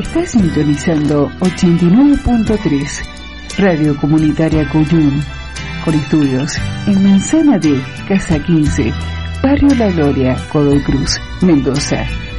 Está sintonizando 89.3 Radio Comunitaria Cuyum, con estudios en Manzana D, Casa 15, Barrio La Gloria, Godoy Cruz, Mendoza.